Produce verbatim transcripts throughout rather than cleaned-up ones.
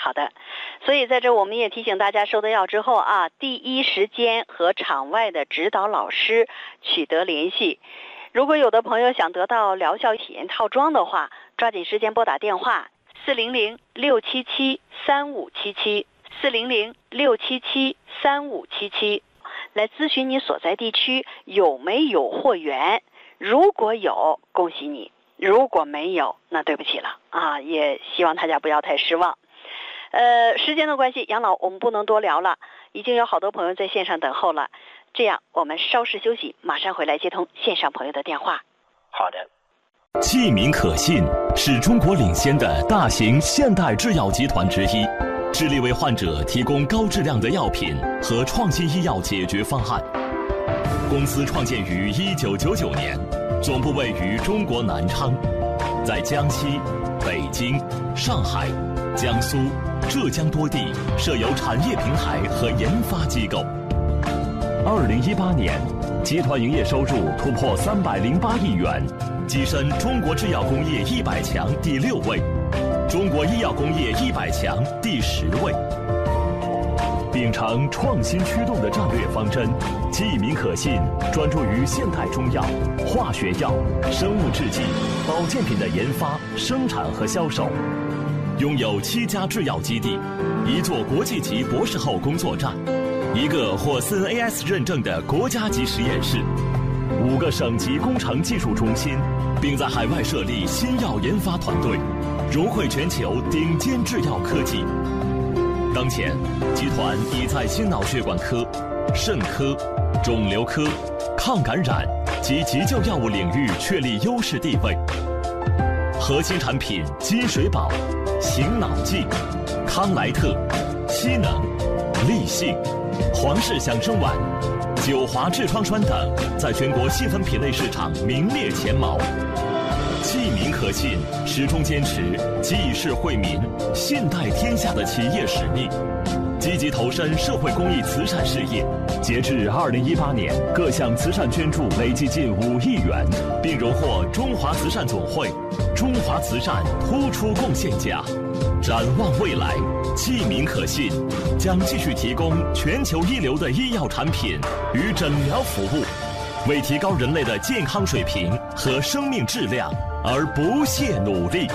好的，所以在这我们也提醒大家，收到药之后啊，第一时间和场外的指导老师取得联系。如果有的朋友想得到疗效体验套装的话，抓紧时间拨打电话四零零六七七三五七七四零零六七七三五七七来咨询你所在地区有没有货源。如果有，恭喜你；如果没有，那对不起了啊！也希望大家不要太失望。呃，时间的关系，杨老我们不能多聊了，已经有好多朋友在线上等候了。这样，我们稍事休息，马上回来接通线上朋友的电话。 好的。 器皿可信是中国领先的大型现代制药集团之一，致力为患者提供高质量的药品和创新医药解决方案。公司创建于一九九九年，总部位于中国南昌，在江西、北京、上海、江苏、浙江多地设有产业平台和研发机构。二零一八年，集团营业收入突破三百零八亿元，跻身中国制药工业一百强第六位，中国医药工业一百强第十位。秉承创新驱动的战略方针，器皿可信专注于现代中药、化学药、生物制剂、保健品的研发、生产和销售。拥有七家制药基地，一座国际级博士后工作站，一个获 C N A S 认证的国家级实验室，五个省级工程技术中心，并在海外设立新药研发团队，融汇全球顶尖制药科技。当前，集团已在心脑血管科、肾科、肿瘤科、抗感染及急救药物领域确立优势地位。核心产品金水宝、醒脑剂、康莱特、西能、立信、皇氏响生丸、九华痔疮栓等，在全国细分品类市场名列前茅。器皿可信，始终坚持济世惠民、信代天下的企业使命，积极投身社会公益慈善事业。截至二零一八年，各项慈善捐助累计近五亿元，并荣获中华慈善总会中华慈善突出贡献奖。展望未来，器皿可信将继续提供全球一流的医药产品与诊疗服务，为提高人类的健康水平和生命质量而不懈努力。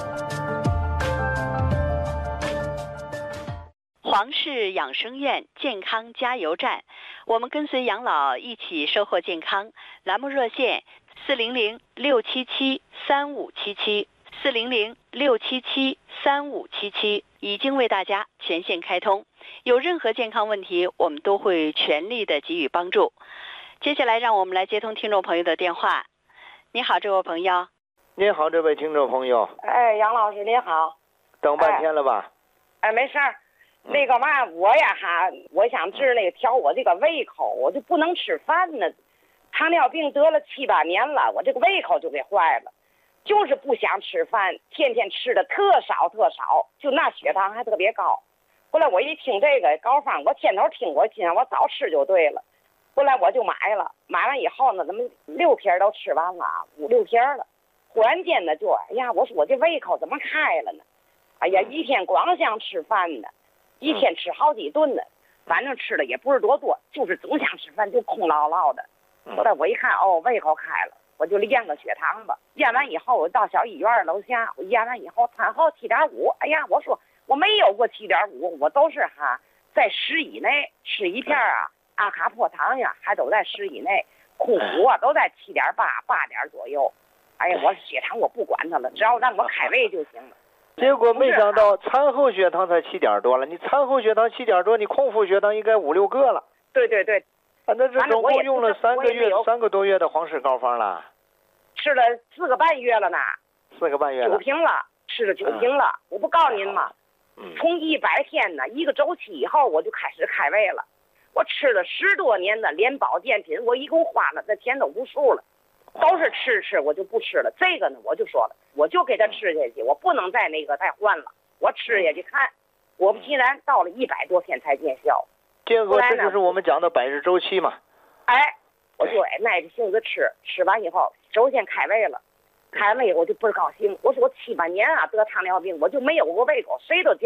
皇氏养生院健康加油站，我们跟随养老一起收获健康。栏目热线四零零六七七三五七七四零零六七七三五七七已经为大家全线开通，有任何健康问题，我们都会全力的给予帮助。接下来让我们来接通听众朋友的电话。你好，这位朋友。 您好，这位听众朋友。 哎，杨老师您好。 等半天了吧？ 哎，哎没事儿。那个嘛，我呀哈，我想治那个调我这个胃口，我就不能吃饭呢。糖尿病得了七八年了，我这个胃口就给坏了，就是不想吃饭，天天吃的特少特少，就那血糖还特别高。后来我一听这个膏方，我天头听过，今天我早吃就对了。后来我就买了，买完以后呢，怎么六瓶都吃完了，五六瓶了。忽然间呢，就哎呀，我说我这胃口怎么开了呢？哎呀，一天光想吃饭呢。一天吃好几顿呢，反正吃的也不是多多，就是总想吃饭，就空落落的。后来我一看，哦，胃口开了，我就验个血糖吧。验完以后，我到小医院楼下，我验完以后，参考七点五。哎呀，我说我没有过七点五，我都是哈在十以内，吃一片啊，阿卡破糖呀，还都在十以内，空腹啊都在七点八、八点左右。哎呀，我血糖我不管它了，只要让我开胃就行了。 结果没想到餐后血糖才七点多了，你餐后血糖七点多，你空腹血糖应该五六个了。 对对对， 啊，那这总共用了三个月、三个多月的皇氏膏方了， 吃了四个半月了呢， 四个半月了， 九瓶了，吃了九瓶了。嗯、我不告诉您吗？ 嗯， 从一百天呢，一个周期以后，我就开始开胃了。我吃了十多年的连保健品，我一共花了这钱都无数了。都是吃吃，我就不吃了。这个呢，我就说了，我就给他吃下去，我不能再那个再换了。我吃下去看，果不其然，到了一百多天才见效。 结果这就是我们讲的百日周期嘛。 哎，我就哎耐着性子吃，吃完以后，首先开胃了，开胃我就不高兴。我说我七八年啊得糖尿病，我就没有过胃口，谁都